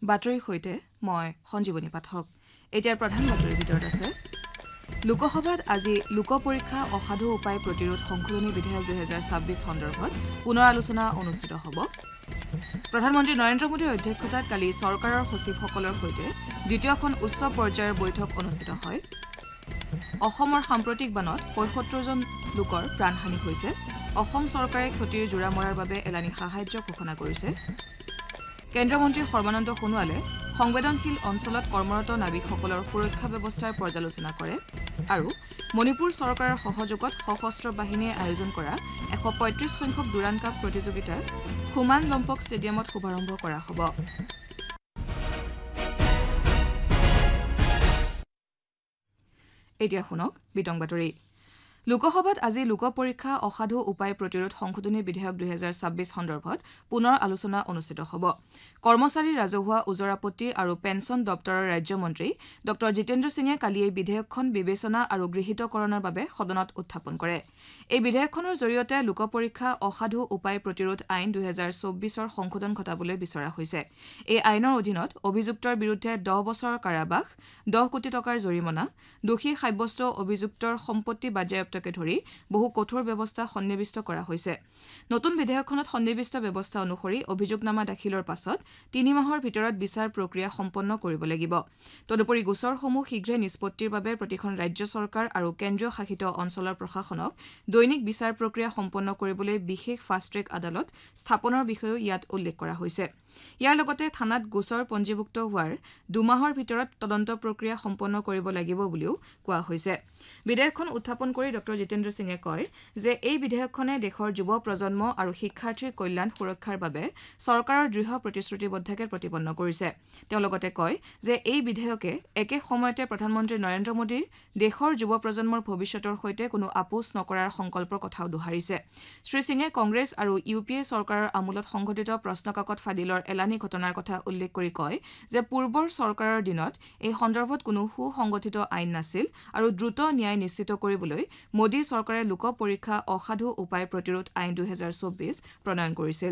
বাতৰিৰ সৈতে মই সঞ্জীৱনী পাঠক এতিয়াৰ প্ৰধান বাতৰিৰ ভিতৰত আছে লোকসভাত আজি লোক পৰীক্ষা অসাধু উপায় প্ৰতিৰোধ সংশোধনী বিধেয়ক 2026 সন্দৰ্ভত পুনৰ আলোচনা অনুষ্ঠিত হ'ব প্ৰধানমন্ত্ৰী নৰেন্দ্ৰ মোদীৰ অধ্যক্ষতাত কালি চৰকাৰৰ সচিবসকলৰ সৈতে দ্বিতীয়খন উচ্চ পৰ্যায়ৰ বৈঠক অনুষ্ঠিত হয় অসমৰ সাম্প্ৰতিক বানত ৭৫ জন লোকৰ প্ৰাণহানি হৈছে অসম চৰকাৰে ক্ষতিৰ জোৰা মৰাৰ বাবে এলানি সাহায্য ঘোষণা কৰিছে কেন্দ্ৰীয় মন্ত্ৰী সৰ্বানন্দ সোণোৱালে সংবেদনশীল অঞ্চলত কৰ্মৰত নাবিকসকলৰ সুৰক্ষা ব্যৱস্থাৰ পৰ্যালোচনা কৰে আৰু মণিপুৰ চৰকাৰৰ সহযোগত সশস্ত্ৰ বাহিনীয়ে আয়োজন কৰা ১৩৫ সংখ্যক দুৰাণ কাপ প্ৰতিযোগিতাৰ খুমান লম্পক ষ্টেডিয়ামত শুভাৰম্ভ কৰা হ'ব এতিয়া শুনক বিতং বাতৰি লোকসভাত আজি লোক পৰীক্ষা অসাধু উপায় প্ৰতিৰোধ সংশোধনী বিধেয়ক 2026 সন্দৰ্ভত পুনৰ আলোচনা অনুষ্ঠিত হ'ব কৰ্মচাৰী ৰাজহুৱা উজৰাপত্তি আৰু পেন্সন দপ্তৰৰ ৰাজ্যমন্ত্ৰী ড জিতেন্দ্ৰ সিঙে কালি এই বিধেয়কখন বিবেচনা আৰু গৃহীতকৰণৰ বাবে সদনত উত্থাপন কৰে এই বিধেয়কখনৰ জৰিয়তে লোক পৰীক্ষা অসাধু উপায় প্ৰতিৰোধ আইন 2024ৰ সংশোধন ঘটাবলৈ বিচৰা হৈছে এই আইনৰ অধীনত অভিযুক্তৰ বিৰুদ্ধে 10 বছৰৰ কাৰাবাস 10 কোটি টকাৰ জৰিমনা দোষী সাব্যস্ত অভিযুক্তৰ সম্পত্তি বাজেয়াপ্তকে ধৰি বহু কঠোৰ ব্যৱস্থা সন্নিবিষ্ট কৰা হৈছে নতুন বিধেয়কখনত সন্নিবিষ্ট ব্যৱস্থা অনুসৰি অভিযোগনামা দাখিলৰ পাছত 3 মাহৰ ভিতৰত বিচাৰ প্ৰক্ৰিয়া সম্পন্ন কৰিব লাগিব তদুপৰি গোচৰসমূহ শীঘ্ৰে নিষ্পত্তিৰ বাবে প্ৰতিখন ৰাজ্য চৰকাৰ আৰু কেন্দ্ৰীয় শাসিত অঞ্চলৰ প্ৰশাসনক দৈনিক বিচাৰ প্ৰক্ৰিয়া সম্পন্ন কৰিবলৈ বিশেষ ফাষ্ট ট্ৰেক আদালত স্থাপনৰ বিষয়েও ইয়াত উল্লেখ কৰা হৈছে ইয়াৰ লগতে থানাত গোচৰ পঞ্জীভুক্ত হোৱাৰ 2 মাহৰ ভিতৰত তদন্ত প্ৰক্ৰিয়া সম্পন্ন কৰিব লাগিব বুলিও কোৱা হৈছে বিধেয়কখন উত্থাপন কৰি ড জিতেন্দ্ৰ সিঙে কয় যে এই বিধেয়কখনে দেশৰ যুৱ প্ৰজন্ম আৰু শিক্ষাৰ্থীৰ কল্যাণ সুৰক্ষাৰ বাবে চৰকাৰৰ দৃঢ় প্ৰতিশ্ৰুতিবদ্ধকে প্ৰতিপন্ন কৰিছে তেওঁ লগতে কয় যে এই বিধেয়কে একে সময়তে প্ৰধানমন্ত্ৰী নৰেন্দ্ৰ মোদীৰ দেশৰ যুৱ প্ৰজন্মৰ ভৱিষ্যতৰ সৈতে কোনো আপোচ নকৰাৰ সংকল্পৰ কথাও দোহাৰিছে শ্ৰী সিঙে কংগ্ৰেছ আৰু ইউপিএ চৰকাৰৰ আমোলত সংঘটিত প্ৰশ্নকাকত ফাদিলৰ এলানি ঘটনাৰ কথা উল্লেখ কৰি কয় যে পূৰ্বৰ চৰকাৰৰ দিনত এই সন্দৰ্ভত কোনো সুসংগঠিত আইন নাছিল আৰু দ্ৰুত ন্যায় নিশ্চিত কৰিবলৈ মোদী চৰকাৰে লোক পৰীক্ষা অসাধু উপায় প্ৰতিৰোধ আইন 2024 প্ৰণয়ন কৰিছিল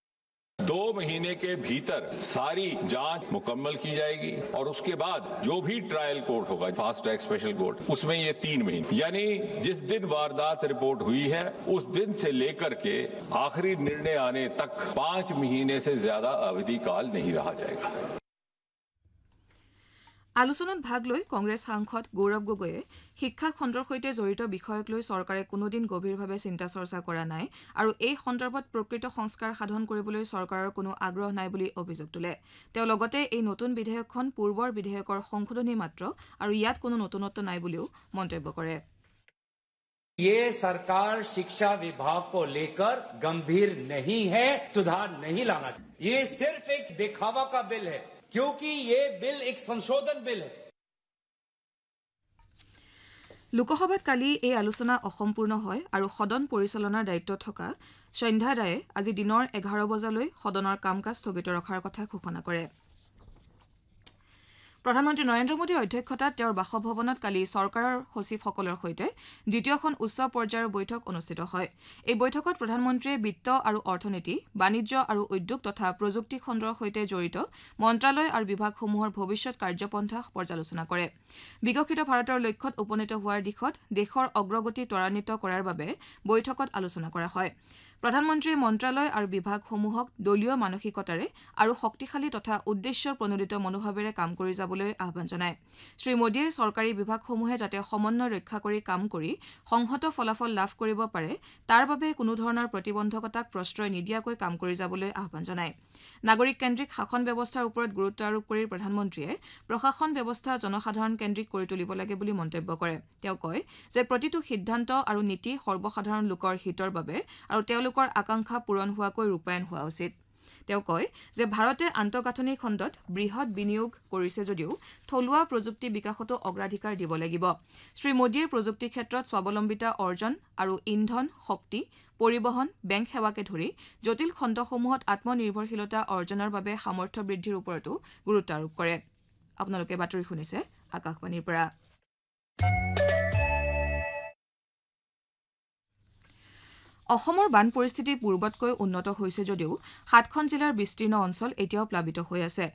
2 महीने के भीतर सारी जांच मुकम्मल की जाएगी और उसके बाद जो भी ट्रायल कोर्ट होगा फास्ट ट्रैक स्पेशल कोर्ट उसमें ये 3 महीने यानी जिस दिन वारदात रिपोर्ट हुई है उस दिन से लेकर के आखिरी निर्णय आने तक 5 महीने से ज्यादा अवधि काल नहीं रहा जाएगा আলোচনাত ভাগ লৈ কংগ্ৰেছ সাংসদ গৌৰৱ গগৈয়ে শিক্ষা খণ্ডৰ সৈতে জড়িত বিষয়ক লৈ চৰকাৰে কোনোদিন গভীৰভাৱে চিন্তা চৰ্চা কৰা নাই আৰু এই সন্দৰ্ভত প্ৰকৃত সংস্কাৰ সাধন কৰিবলৈ চৰকাৰৰ কোনো আগ্ৰহ নাই বুলি অভিযোগ তোলে তেওঁ লগতে এই নতুন বিধেয়কখন পূৰ্বৰ বিধেয়কৰ সংশোধনী মাত্ৰ আৰু ইয়াত কোনো নতুনত্ব নাই বুলিও মন্তব্য কৰে ये सरकार शिक्षा विभाग को लेकर गंभीर नहीं है सुधार नहीं लाना चाहिए ये सिर्फ एक दिखावा का बिल है क्योंकि ये बिल एक संशोधन बिल है লোকসভাত কালি এই আলোচনা অসম্পূৰ্ণ হয় আৰু সদন পৰিচালনাৰ দায়িত্ব থকা সন্ধ্যা ৰায়ে আজি দিনৰ 11 বজালৈ সদনৰ কাম-কাজ স্থগিত ৰখাৰ কথা ঘোষণা কৰে প্ৰধানমন্ত্ৰী নৰেন্দ্ৰ মোদীৰ অধ্যক্ষতাত তেওঁৰ বাসভৱনত কালি চৰকাৰৰ সচিবসকলৰ সৈতে দ্বিতীয়খন উচ্চ পৰ্যায়ৰ বৈঠক অনুষ্ঠিত হয় এই বৈঠকত প্ৰধানমন্ত্ৰীয়ে বিত্ত আৰু অৰ্থনীতি বাণিজ্য আৰু উদ্যোগ তথা প্ৰযুক্তি খণ্ডৰ সৈতে জড়িত মন্ত্ৰালয় আৰু বিভাগসমূহৰ ভৱিষ্যৎ কাৰ্যপন্থা পৰ্যালোচনা কৰে বিকশিত ভাৰতৰ লক্ষ্যত উপনীত হোৱাৰ দিশত দেশৰ অগ্ৰগতি ত্বৰান্বিত কৰাৰ বাবে বৈঠকত আলোচনা কৰা হয় প্ৰধানমন্ত্ৰীয়ে মন্ত্ৰালয় আৰু বিভাগসমূহক দলীয় মানসিকতাৰে আৰু শক্তিশালী তথা উদ্দেশ্য প্ৰণোদিত মনোভাৱেৰে কাম কৰি যাবলৈ আহ্বান জনায় শ্ৰী মোদীয়ে চৰকাৰী বিভাগসমূহে যাতে সমন্বয় ৰক্ষা কৰি কাম কৰি সংহত ফলাফল লাভ কৰিব পাৰে তাৰ বাবে কোনো ধৰণৰ প্ৰতিবন্ধকতাক প্ৰশ্ৰয় নিদিয়াকৈ কাম কৰি যাবলৈ আহ্বান জনায় নাগৰিক কেন্দ্ৰিক শাসন ব্যৱস্থাৰ ওপৰত গুৰুত্ব আৰোপ কৰি প্ৰধানমন্ত্ৰীয়ে প্ৰশাসন ব্যৱস্থা জনসাধাৰণ কেন্দ্ৰিক কৰি তুলিব লাগে বুলি মন্তব্য কৰে তেওঁ কয় যে প্ৰতিটো সিদ্ধান্ত আৰু নীতি সৰ্বসাধাৰণ লোকৰ হিতৰ বাবে আৰু তেওঁলোকৰ আকাংক্ষা পূৰণ হোৱাকৈ ৰূপায়ণ হোৱা উচিত তেওঁ কয় যে ভাৰতে আন্তঃগাঁথনি খণ্ডত বৃহৎ বিনিয়োগ কৰিছে যদিও থলুৱা প্ৰযুক্তি বিকাশতো অগ্ৰাধিকাৰ দিব লাগিব শ্ৰী মোদীয়ে প্ৰযুক্তি ক্ষেত্ৰত স্বাৱলম্বিতা অৰ্জন আৰু ইন্ধন শক্তি পৰিবহন বেংক সেৱাকে ধৰি জটিল খণ্ডসমূহত আত্মনিৰ্ভৰশীলতা অৰ্জনৰ বাবে সামৰ্থ্য বৃদ্ধিৰ ওপৰতো গুৰুত্ব আৰোপ কৰে আপোনালোকে বাতৰি শুনিছে আকাশবাণীৰ পৰা অসমৰ বান পৰিস্থিতি পূৰ্বতকৈ উন্নত হৈছে যদিও ৭খন জিলাৰ বিস্তীৰ্ণ অঞ্চল এতিয়াও প্লাবিত হৈ আছে